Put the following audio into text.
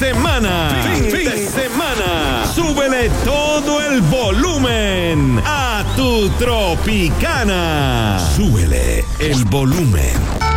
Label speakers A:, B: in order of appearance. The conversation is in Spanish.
A: semana. Fin de semana. Súbele todo el volumen a tu Tropicana. Súbele el volumen.